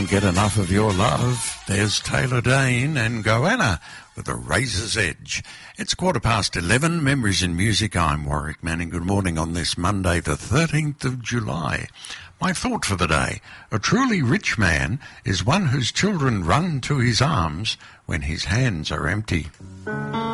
Get enough of your love. There's Taylor Dane and Goanna with A Razor's Edge. It's 11:15. Memories in Music. I'm Warwick Manning. Good morning on this Monday, the 13th of July. My thought for the day: a truly rich man is one whose children run to his arms when his hands are empty.